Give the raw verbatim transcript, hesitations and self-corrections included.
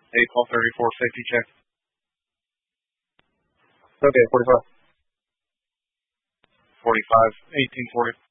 eight twelve thirty-four, safety check. Okay, forty-five. forty-five, eighteen forty.